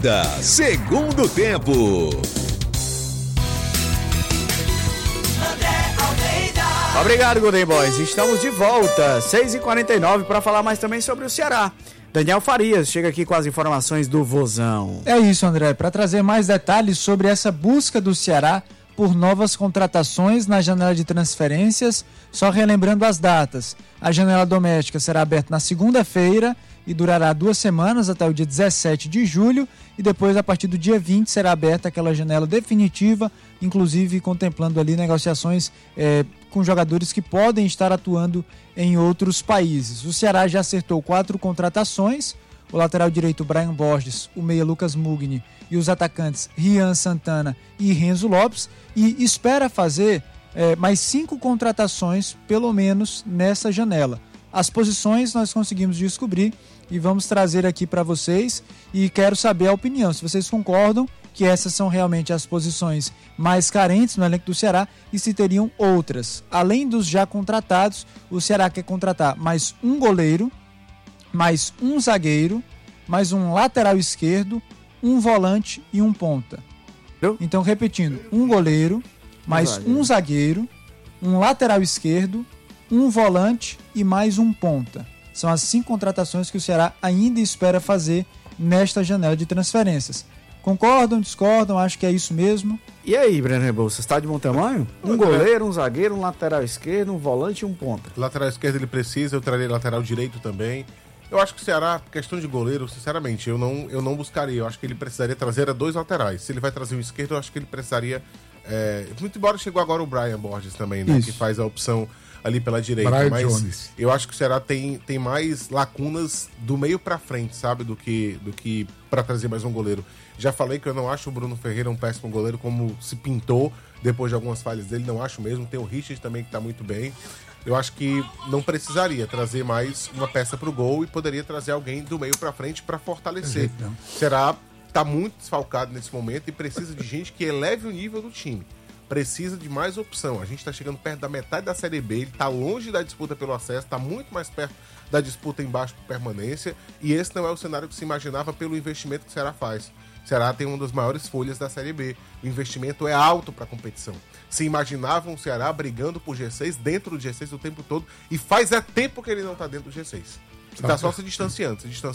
Segundo tempo. Obrigado, Golden Boys. Estamos de volta, 6h49, para falar mais também sobre o Ceará. Daniel Farias chega aqui com as informações do Vozão. É isso, André. Para trazer mais detalhes sobre essa busca do Ceará por novas contratações na janela de transferências, só relembrando as datas. A janela doméstica será aberta na segunda-feira e durará 2 semanas até o dia 17 de julho e depois, a partir do dia 20, será aberta aquela janela definitiva, inclusive contemplando ali negociações com jogadores que podem estar atuando em outros países. O Ceará já acertou 4 contratações, o lateral direito Brian Borges, o meia Lucas Mugni e os atacantes Rian Santana e Renzo Lopes, e espera fazer mais 5 contratações, pelo menos, nessa janela. As posições nós conseguimos descobrir e vamos trazer aqui para vocês, e quero saber a opinião, se vocês concordam que essas são realmente as posições mais carentes no elenco do Ceará e se teriam outras. Além dos já contratados, o Ceará quer contratar mais um goleiro, mais um zagueiro, mais um lateral esquerdo, um volante e um ponta. Então, repetindo, um goleiro, mais um zagueiro, um lateral esquerdo, um volante e mais um ponta. São as 5 contratações que o Ceará ainda espera fazer nesta janela de transferências. Concordam, discordam? Acho que é isso mesmo. E aí, Breno Rebouças, está de bom tamanho? Um goleiro, um zagueiro, um lateral esquerdo, um volante e um ponta. Lateral esquerdo ele precisa, eu traria lateral direito também. Eu acho que o Ceará, questão de goleiro, sinceramente, eu não buscaria. Eu acho que ele precisaria trazer 2 laterais. Se ele vai trazer um esquerdo, eu acho que ele precisaria... muito embora chegou agora o Brian Borges também, né? Isso. Que faz a opção ali pela direita. Brian mas Jones. Eu acho que o Ceará tem mais lacunas do meio pra frente, sabe? Do que para trazer mais um goleiro. Já falei que eu não acho o Bruno Ferreira um péssimo goleiro, como se pintou depois de algumas falhas dele. Não acho mesmo. Tem o Richard também, que tá muito bem. Eu acho que não precisaria trazer mais uma peça pro gol e poderia trazer alguém do meio pra frente para fortalecer. Será tá muito desfalcado nesse momento e precisa de gente que eleve o nível do time. Precisa de mais opção. A gente tá chegando perto da metade da Série B, ele tá longe da disputa pelo acesso, tá muito mais perto da disputa embaixo por permanência, e esse não é o cenário que se imaginava pelo investimento que o Ceará faz. O Ceará tem uma das maiores folhas da Série B. O investimento é alto para a competição. Se imaginavam o Ceará brigando por G6, dentro do G6 o tempo todo, e faz tempo que ele não está dentro do G6. Está só se distanciando.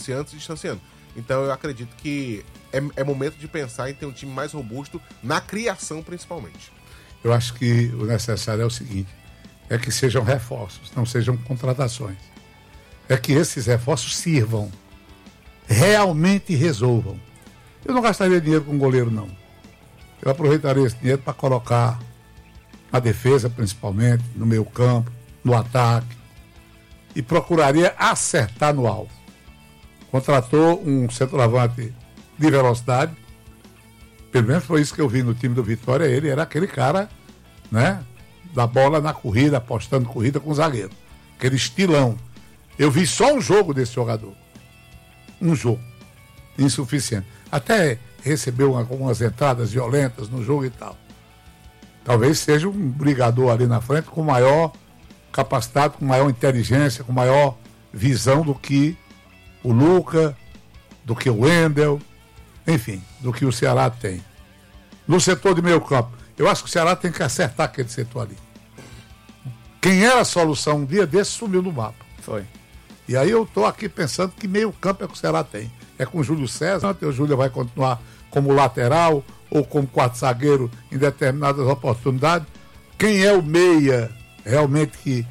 Então eu acredito que é momento de pensar em ter um time mais robusto, na criação principalmente. Eu acho que o necessário é o seguinte, é que sejam reforços, não sejam contratações. É que esses reforços sirvam, realmente resolvam. Eu não gastaria dinheiro com goleiro, não. Eu aproveitaria esse dinheiro para colocar na defesa, principalmente, no meio campo, no ataque, e procuraria acertar no alvo. Contratou um centroavante de velocidade, pelo menos foi isso que eu vi no time do Vitória. Ele era aquele cara, né, da bola na corrida, apostando corrida com o zagueiro, aquele estilão. Eu vi só um jogo desse jogador, um jogo, insuficiente. Até recebeu algumas entradas violentas no jogo e tal. Talvez seja um brigador ali na frente com maior capacidade, com maior inteligência, com maior visão do que o Luca, do que o Wendel, enfim, do que o Ceará tem. No setor de meio campo, eu acho que o Ceará tem que acertar aquele setor ali. Quem era a solução um dia desse sumiu do mapa. Foi. E aí eu estou aqui pensando que meio campo é que o Ceará tem. É com o Júlio César, o Júlio vai continuar como lateral ou como quarto zagueiro em determinadas oportunidades. Quem é o meia realmente que